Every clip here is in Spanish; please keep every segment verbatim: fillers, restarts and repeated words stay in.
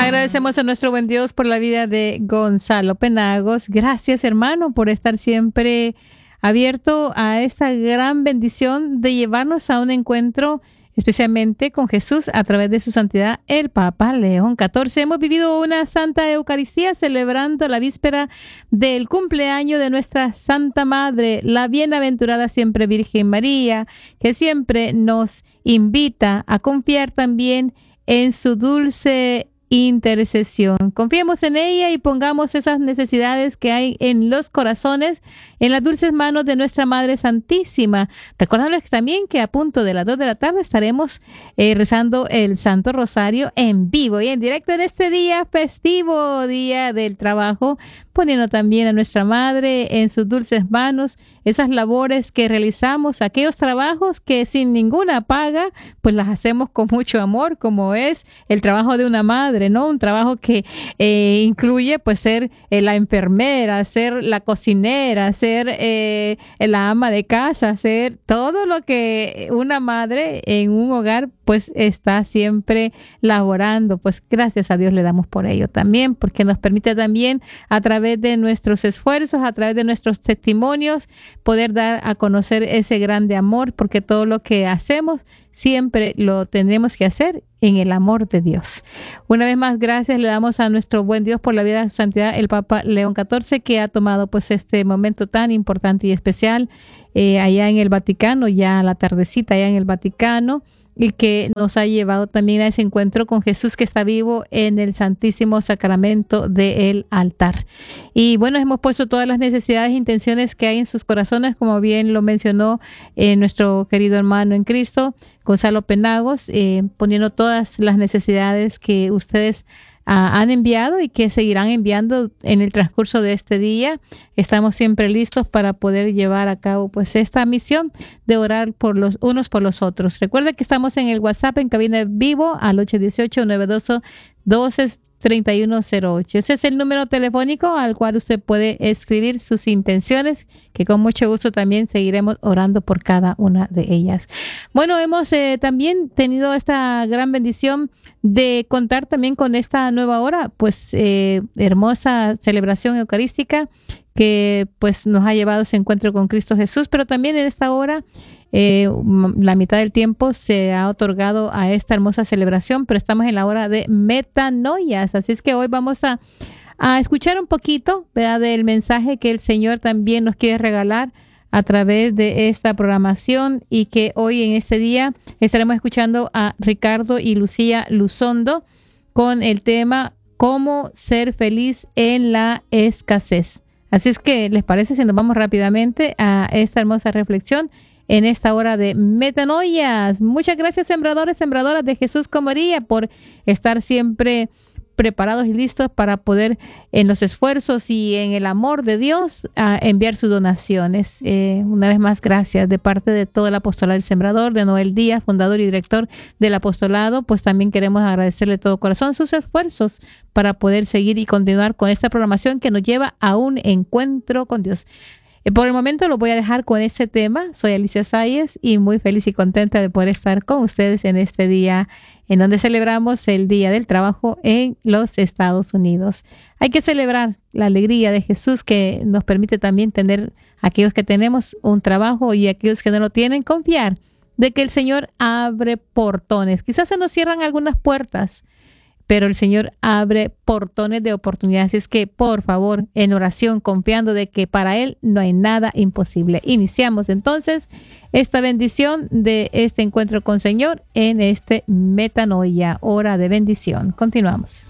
Agradecemos a nuestro buen Dios por la vida de Gonzalo Penagos. Gracias, hermano, por estar siempre abierto a esta gran bendición de llevarnos a un encuentro especialmente con Jesús a través de su santidad el Papa León catorce. Hemos vivido una Santa Eucaristía celebrando la víspera del cumpleaños de nuestra Santa Madre, la bienaventurada siempre Virgen María, que siempre nos invita a confiar también en su dulce intercesión. Confiemos en ella y pongamos esas necesidades que hay en los corazones en las dulces manos de nuestra Madre Santísima. Recordándoles también que a punto de las dos de la tarde estaremos eh, rezando el Santo Rosario en vivo y en directo en este día festivo, Día del Trabajo, poniendo también a nuestra Madre en sus dulces manos, esas labores que realizamos, aquellos trabajos que sin ninguna paga, pues las hacemos con mucho amor, como es el trabajo de una madre, ¿no? Un trabajo que eh, incluye pues ser eh, la enfermera, ser la cocinera, ser eh, la ama de casa, ser todo lo que una madre en un hogar pues está siempre laborando. Pues gracias a Dios le damos por ello también, porque nos permite también a través de nuestros esfuerzos, a través de nuestros testimonios, poder dar a conocer ese grande amor, porque todo lo que hacemos siempre lo tendremos que hacer en el amor de Dios. Una vez más, gracias le damos a nuestro buen Dios por la vida de su santidad, el Papa León catorce, que ha tomado pues este momento tan importante y especial eh, allá en el Vaticano, ya a la tardecita allá en el Vaticano, y que nos ha llevado también a ese encuentro con Jesús que está vivo en el Santísimo Sacramento del altar. Y bueno, hemos puesto todas las necesidades e intenciones que hay en sus corazones, como bien lo mencionó eh, nuestro querido hermano en Cristo, Gonzalo Penagos, eh, poniendo todas las necesidades que ustedes Uh, han enviado y que seguirán enviando en el transcurso de este día. Estamos siempre listos para poder llevar a cabo pues esta misión de orar por los unos por los otros. Recuerden que estamos en el WhatsApp en cabina vivo al ocho uno ocho, nueve dos cero, uno dos tres uno cero ocho. Ese es el número telefónico al cual usted puede escribir sus intenciones, que con mucho gusto también seguiremos orando por cada una de ellas. Bueno, hemos eh, también tenido esta gran bendición de contar también con esta nueva hora, pues eh, hermosa celebración eucarística que pues nos ha llevado a ese encuentro con Cristo Jesús, pero también en esta hora eh, la mitad del tiempo se ha otorgado a esta hermosa celebración, pero estamos en la hora de metanoias, así es que hoy vamos a, a escuchar un poquito, ¿verdad?, del mensaje que el Señor también nos quiere regalar a través de esta programación, y que hoy en este día estaremos escuchando a Ricardo y Lucía Luzondo con el tema ¿Cómo ser feliz en la escasez? Así es que, ¿les parece si nos vamos rápidamente a esta hermosa reflexión en esta hora de metanoias? Muchas gracias, sembradores, sembradoras de Jesús con María, por estar siempre preparados y listos para poder en los esfuerzos y en el amor de Dios a enviar sus donaciones. Eh, una vez más, gracias de parte de todo el apostolado del Sembrador, de Noel Díaz, fundador y director del apostolado. Pues también queremos agradecerle de todo corazón sus esfuerzos para poder seguir y continuar con esta programación que nos lleva a un encuentro con Dios. Por el momento lo voy a dejar con este tema. Soy Alicia Sáez y muy feliz y contenta de poder estar con ustedes en este día en donde celebramos el Día del Trabajo en los Estados Unidos. Hay que celebrar la alegría de Jesús, que nos permite también tener, aquellos que tenemos un trabajo y aquellos que no lo tienen, confiar de que el Señor abre portones. Quizás se nos cierran algunas puertas, pero el Señor abre portones de oportunidades. Es que, por favor, en oración, confiando de que para Él no hay nada imposible. Iniciamos entonces esta bendición de este encuentro con el Señor en este Metanoia, hora de bendición. Continuamos.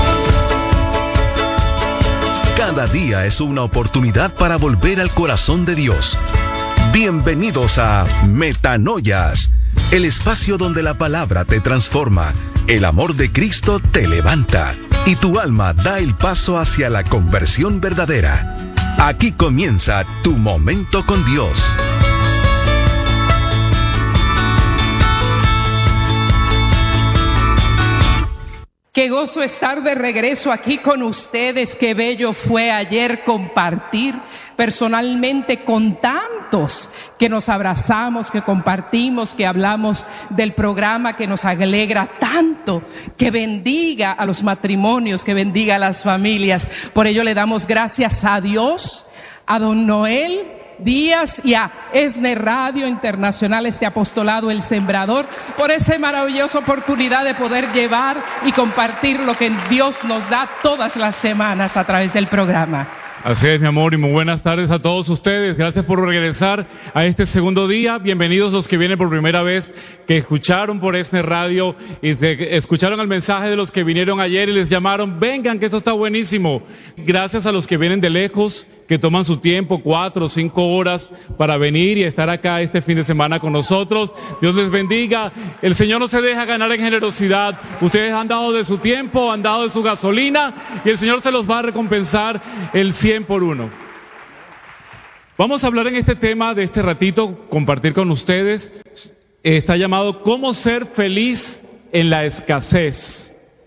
Cada día es una oportunidad para volver al corazón de Dios. Bienvenidos a Metanoias, el espacio donde la palabra te transforma, el amor de Cristo te levanta y tu alma da el paso hacia la conversión verdadera. Aquí comienza tu momento con Dios. Qué gozo estar de regreso aquí con ustedes. Qué bello fue ayer compartir personalmente con tantos que nos abrazamos, que compartimos, que hablamos del programa que nos alegra tanto. Que bendiga a los matrimonios, que bendiga a las familias. Por ello le damos gracias a Dios, a don Noel Díaz y a ESNE Radio Internacional, este apostolado El Sembrador, por esa maravillosa oportunidad de poder llevar y compartir lo que Dios nos da todas las semanas a través del programa. Así es, mi amor, y muy buenas tardes a todos ustedes. Gracias por regresar a este segundo día. Bienvenidos los que vienen por primera vez, que escucharon por ESNE Radio y se, escucharon el mensaje de los que vinieron ayer y les llamaron, vengan, que esto está buenísimo. Gracias a los que vienen de lejos, que toman su tiempo, cuatro o cinco horas para venir y estar acá este fin de semana con nosotros. Dios les bendiga. El Señor no se deja ganar en generosidad. Ustedes han dado de su tiempo, han dado de su gasolina y el Señor se los va a recompensar el cien por uno. Vamos a hablar en este tema de este ratito, compartir con ustedes. Está llamado ¿Cómo ser feliz en la escasez?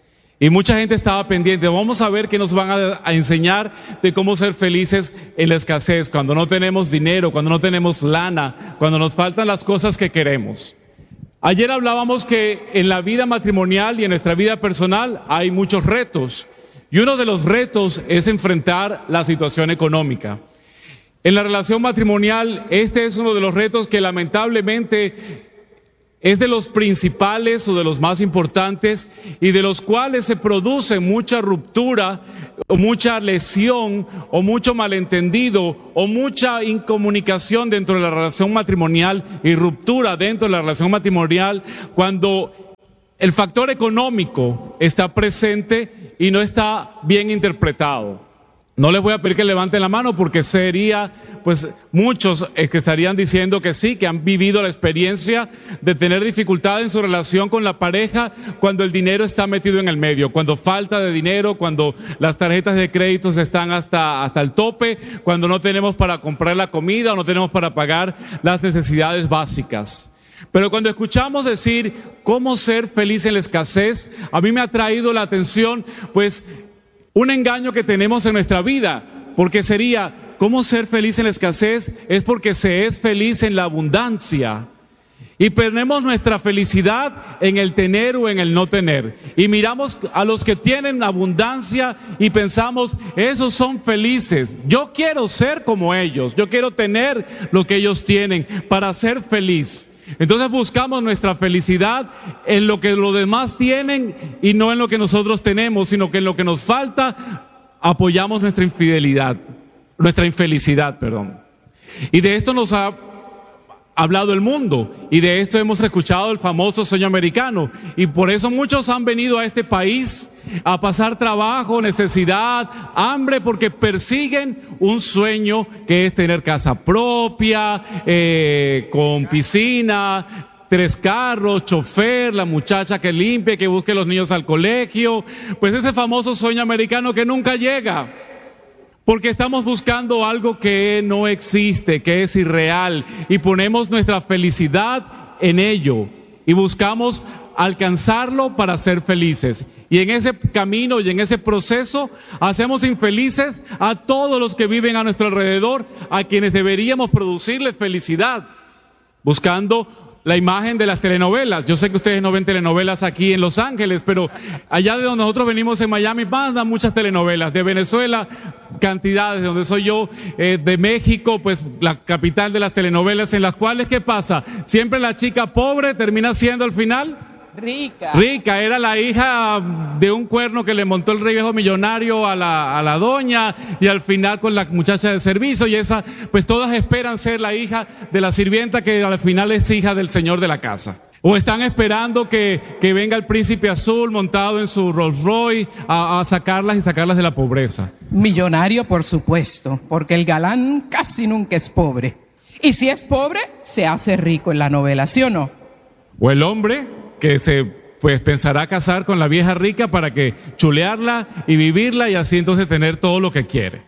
Y mucha gente estaba pendiente. Vamos a ver qué nos van a, a enseñar de cómo ser felices en la escasez, cuando no tenemos dinero, cuando no tenemos lana, cuando nos faltan las cosas que queremos. Ayer hablábamos que en la vida matrimonial y en nuestra vida personal hay muchos retos. Y uno de los retos es enfrentar la situación económica. En la relación matrimonial, este es uno de los retos que lamentablemente es de los principales o de los más importantes y de los cuales se produce mucha ruptura o mucha lesión o mucho malentendido o mucha incomunicación dentro de la relación matrimonial y ruptura dentro de la relación matrimonial cuando el factor económico está presente y no está bien interpretado. No les voy a pedir que levanten la mano porque sería, pues muchos eh, que estarían diciendo que sí, que han vivido la experiencia de tener dificultad en su relación con la pareja cuando el dinero está metido en el medio, cuando falta de dinero, cuando las tarjetas de créditos están hasta, hasta el tope, cuando no tenemos para comprar la comida o no tenemos para pagar las necesidades básicas. Pero cuando escuchamos decir cómo ser feliz en la escasez, a mí me ha traído la atención, pues, un engaño que tenemos en nuestra vida, porque sería, ¿cómo ser feliz en la escasez? Es porque se es feliz en la abundancia. Y ponemos nuestra felicidad en el tener o en el no tener. Y miramos a los que tienen abundancia y pensamos, esos son felices. Yo quiero ser como ellos, yo quiero tener lo que ellos tienen para ser feliz. Entonces buscamos nuestra felicidad en lo que los demás tienen y no en lo que nosotros tenemos, sino que en lo que nos falta apoyamos nuestra infidelidad, nuestra infelicidad, perdón. Y de esto nos ha hablado el mundo y de esto hemos escuchado el famoso sueño americano y por eso muchos han venido a este país a pasar trabajo, necesidad, hambre, porque persiguen un sueño que es tener casa propia, eh, con piscina, tres carros, chofer, la muchacha que limpie, que busque a los niños al colegio, pues ese famoso sueño americano que nunca llega. Porque estamos buscando algo que no existe, que es irreal, y ponemos nuestra felicidad en ello, y buscamos alcanzarlo para ser felices. Y en ese camino y en ese proceso hacemos infelices a todos los que viven a nuestro alrededor, a quienes deberíamos producirles felicidad, buscando la imagen de las telenovelas. Yo sé que ustedes no ven telenovelas aquí en Los Ángeles, pero allá de donde nosotros venimos en Miami pasan muchas telenovelas. De Venezuela, cantidades. De donde soy yo, eh, de México, pues la capital de las telenovelas, en las cuales, ¿qué pasa? Siempre la chica pobre termina siendo al final rica. Rica, era la hija de un cuerno que le montó el rey viejo millonario a la, a la doña y al final con la muchacha de servicio y esa, pues todas esperan ser la hija de la sirvienta que al final es hija del señor de la casa. O están esperando que, que venga el príncipe azul montado en su Rolls Royce a, a sacarlas y sacarlas de la pobreza. Millonario, por supuesto, porque el galán casi nunca es pobre. Y si es pobre, se hace rico en la novela, ¿sí o no? O el hombre que se pues pensará casar con la vieja rica para que chulearla y vivirla y así entonces tener todo lo que quiere.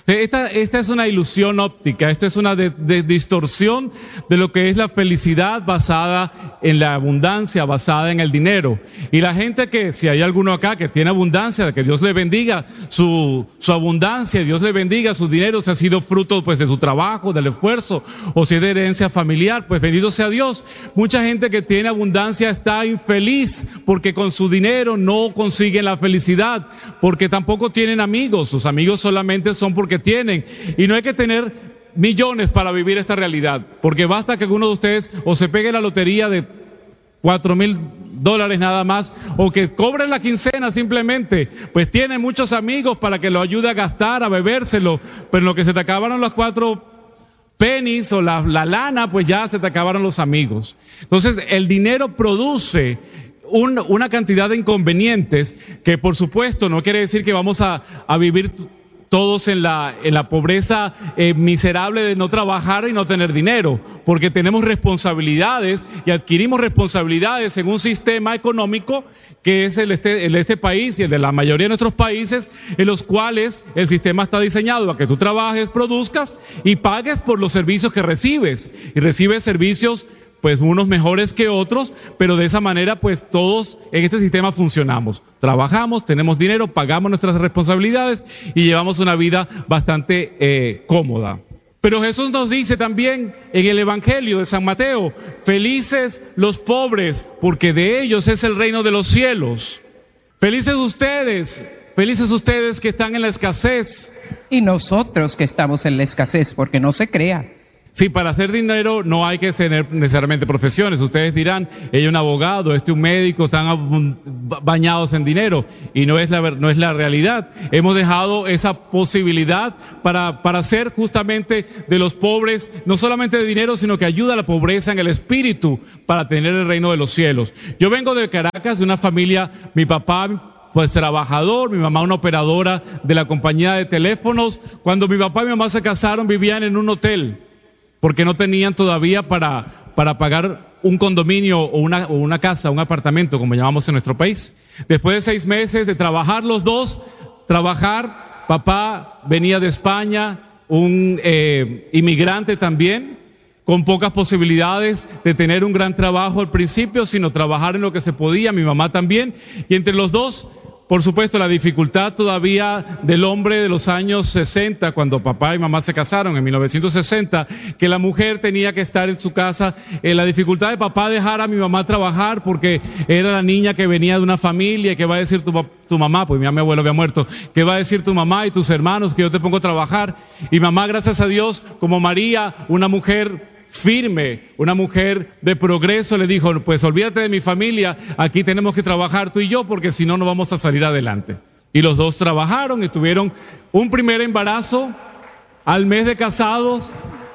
Esta, esta es una ilusión óptica, esto es una de, de, distorsión de lo que es la felicidad basada en la abundancia, basada en el dinero. Y la gente que, si hay alguno acá que tiene abundancia, que Dios le bendiga su, su abundancia, Dios le bendiga su dinero, si ha sido fruto pues de su trabajo, del esfuerzo, o si es de herencia familiar, pues bendito sea Dios. Mucha gente que tiene abundancia está infeliz porque con su dinero no consiguen la felicidad, porque tampoco tienen amigos, sus amigos solamente son porque tienen, y no hay que tener millones para vivir esta realidad, porque basta que alguno de ustedes o se pegue la lotería de cuatro mil dólares nada más, o que cobren la quincena simplemente, pues tiene muchos amigos para que lo ayude a gastar, a bebérselo, pero en lo que se te acabaron los cuatro pennies o la, la lana, pues ya se te acabaron los amigos. Entonces el dinero produce un, una cantidad de inconvenientes que, por supuesto, no quiere decir que vamos a, a vivir todos en la, en la pobreza eh, miserable de no trabajar y no tener dinero, porque tenemos responsabilidades y adquirimos responsabilidades en un sistema económico que es el este, el de este país y el de la mayoría de nuestros países, en los cuales el sistema está diseñado a que tú trabajes, produzcas y pagues por los servicios que recibes, y recibes servicios pues unos mejores que otros, pero de esa manera pues todos en este sistema funcionamos, trabajamos, tenemos dinero, pagamos nuestras responsabilidades y llevamos una vida bastante eh, cómoda. Pero Jesús nos dice también en el Evangelio de San Mateo: felices los pobres, porque de ellos es el reino de los cielos. Felices ustedes, felices ustedes que están en la escasez. Y nosotros que estamos en la escasez, porque no se crea. Sí, para hacer dinero no hay que tener necesariamente profesiones. Ustedes dirán, ella es un abogado, este un médico, están bañados en dinero. Y no es la, no es la realidad. Hemos dejado esa posibilidad para, para hacer justamente de los pobres, no solamente de dinero, sino que ayuda a la pobreza en el espíritu para tener el reino de los cielos. Yo vengo de Caracas, de una familia, mi papá pues trabajador, mi mamá una operadora de la compañía de teléfonos. Cuando mi papá y mi mamá se casaron, vivían en un hotel, porque no tenían todavía para, para pagar un condominio o una, o una casa, un apartamento, como llamamos en nuestro país. Después de seis meses de trabajar los dos, trabajar, papá venía de España, un eh, inmigrante también, con pocas posibilidades de tener un gran trabajo al principio, sino trabajar en lo que se podía, mi mamá también, y entre los dos, por supuesto, la dificultad todavía del hombre de los años sesenta, cuando papá y mamá se casaron en mil novecientos sesenta, que la mujer tenía que estar en su casa, eh, la dificultad de papá dejar a mi mamá trabajar porque era la niña que venía de una familia, y que va a decir tu, tu mamá, pues mi abuelo había muerto, que va a decir tu mamá y tus hermanos que yo te pongo a trabajar. Y mamá, gracias a Dios, como María, una mujer firme, una mujer de progreso, le dijo, pues olvídate de mi familia, aquí tenemos que trabajar tú y yo, porque si no, no vamos a salir adelante. Y los dos trabajaron y tuvieron un primer embarazo al mes de casados,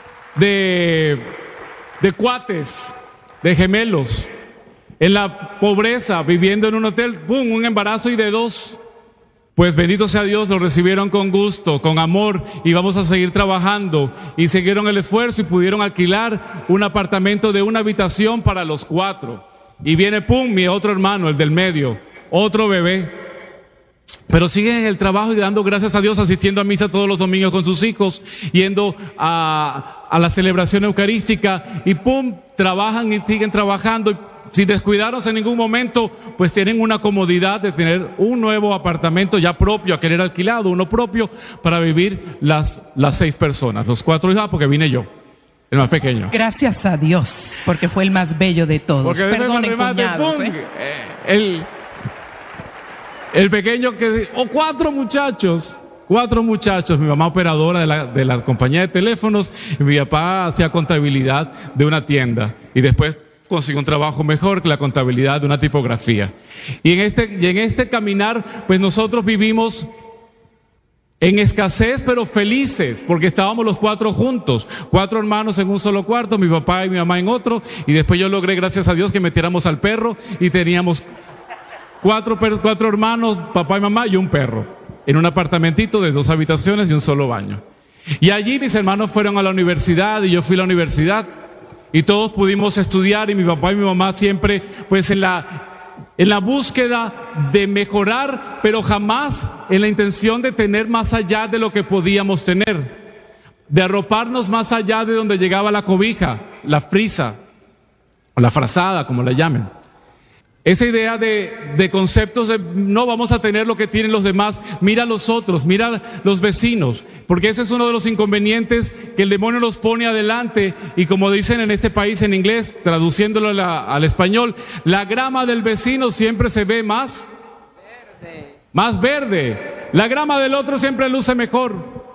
de, de cuates, de gemelos, en la pobreza, viviendo en un hotel, ¡pum!, un embarazo y de dos. Pues bendito sea Dios, lo recibieron con gusto, con amor, y vamos a seguir trabajando, y siguieron el esfuerzo y pudieron alquilar un apartamento de una habitación para los cuatro. Y viene, pum, mi otro hermano, el del medio, otro bebé. Pero siguen en el trabajo y dando gracias a Dios, asistiendo a misa todos los domingos con sus hijos, yendo a, a la celebración eucarística, y pum, trabajan y siguen trabajando. Sin descuidarnos en ningún momento, pues tienen una comodidad de tener un nuevo apartamento ya propio, a querer alquilado, uno propio, para vivir las, las seis personas, los cuatro hijos, porque vine yo, el más pequeño. Gracias a Dios, porque fue el más bello de todos. Porque Perdonen, cuñados, pum, ¿eh? el, el pequeño que, o oh, cuatro muchachos. Cuatro muchachos, mi mamá operadora de la, de la compañía de teléfonos, y mi papá hacía contabilidad de una tienda, y después consiguió un trabajo mejor que la contabilidad de una tipografía. Y en este, y en este caminar, pues nosotros vivimos en escasez, pero felices, porque estábamos los cuatro juntos, cuatro hermanos en un solo cuarto, mi papá y mi mamá en otro, y después yo logré, gracias a Dios, que metiéramos al perro, y teníamos cuatro, cuatro hermanos, papá y mamá, y un perro, en un apartamentito de dos habitaciones y un solo baño. Y allí mis hermanos fueron a la universidad, y yo fui a la universidad, y todos pudimos estudiar, y mi papá y mi mamá siempre, pues en la, en la búsqueda de mejorar, pero jamás en la intención de tener más allá de lo que podíamos tener, de arroparnos más allá de donde llegaba la cobija, la frisa, o la frazada, como la llamen. Esa idea de, de conceptos de no vamos a tener lo que tienen los demás, mira a los otros, mira a los vecinos, porque ese es uno de los inconvenientes que el demonio nos pone adelante, y como dicen en este país en inglés, traduciéndolo a la, al español, la grama del vecino siempre se ve más verde. más verde, la grama del otro siempre luce mejor,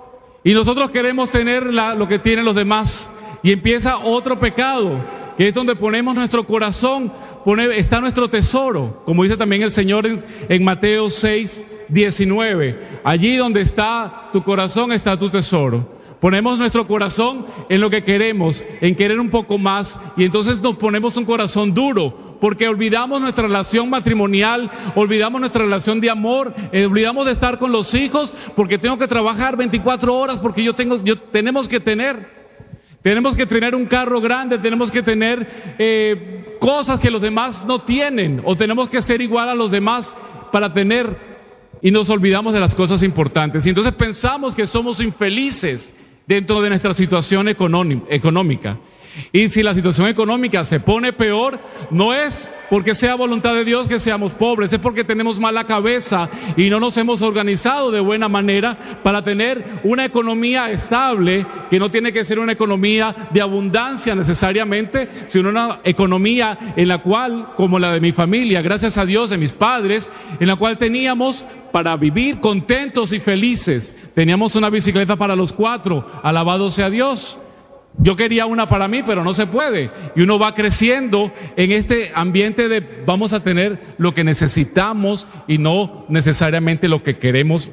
y nosotros queremos tener la, lo que tienen los demás, y empieza otro pecado, que es donde ponemos nuestro corazón, pone, está nuestro tesoro, como dice también el Señor en, en Mateo seis, diecinueve, allí donde está tu corazón está tu tesoro. Ponemos nuestro corazón en lo que queremos, en querer un poco más, y entonces nos ponemos un corazón duro, porque olvidamos nuestra relación matrimonial, olvidamos nuestra relación de amor, eh, olvidamos de estar con los hijos, porque tengo que trabajar veinticuatro horas, porque yo tengo, yo tenemos que tener. Tenemos que tener un carro grande, tenemos que tener eh, cosas que los demás no tienen, o tenemos que ser igual a los demás para tener, y nos olvidamos de las cosas importantes. Y entonces pensamos que somos infelices dentro de nuestra situación económica. Y si la situación económica se pone peor, no es porque sea voluntad de Dios que seamos pobres, es porque tenemos mala cabeza y no nos hemos organizado de buena manera para tener una economía estable, que no tiene que ser una economía de abundancia necesariamente, sino una economía en la cual, como la de mi familia, gracias a Dios, de mis padres, en la cual teníamos para vivir contentos y felices. Teníamos una bicicleta para los cuatro, alabado sea Dios. Yo quería una para mí, pero no se puede. Y uno va creciendo en este ambiente de vamos a tener lo que necesitamos y no necesariamente lo que queremos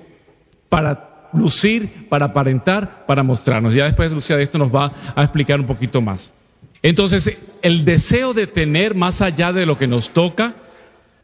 para lucir, para aparentar, para mostrarnos. Ya después Lucía de esto nos va a explicar un poquito más. Entonces, el deseo de tener más allá de lo que nos toca